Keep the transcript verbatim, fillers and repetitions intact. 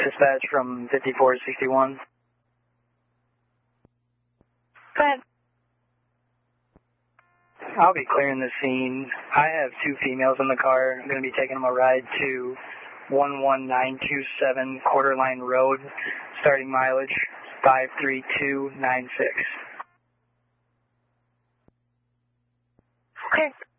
Dispatch from fifty-four sixty-one. Go ahead. I'll be clearing the scene. I have two females in the car. I'm going to be taking them a ride to one one nine two seven Quarter Line Road, starting mileage five three two nine six. Okay.